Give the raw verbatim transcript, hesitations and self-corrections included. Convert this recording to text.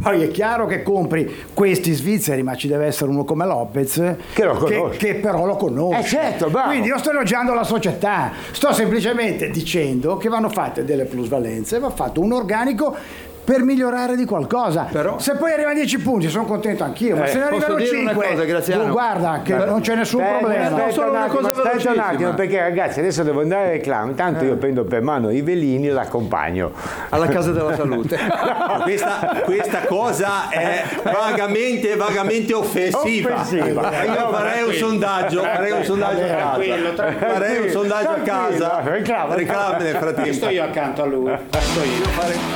Poi è chiaro che compri questi svizzeri, ma ci deve essere uno come Lopez Che lo conosce. che, che però lo conosce. Eh, certo, bravo. Quindi io sto elogiando la società, sto semplicemente dicendo che vanno fatte delle plusvalenze, va fatto un organico per migliorare di qualcosa. Però- se poi arriva a dieci punti sono contento anch'io, ma Eh, se ne posso arrivano dire una cinque, cosa, Graziano? tu guarda che Però- non c'è nessun Aspetta, problema. no, aspetta solo un una attimo, cosa aspetta un velocissima. attimo, perché ragazzi adesso devo andare al reclamo, intanto io prendo per mano i velini e l'accompagno. Alla Casa della Salute. Questa, questa cosa è vagamente, vagamente offensiva. Offensiva. Io farei un sondaggio, farei un sondaggio a Tranquillo, casa. tranquillo. Farei un sondaggio a casa. Reclama. Reclama nel Sto frattempo. io accanto a lui. Sto io.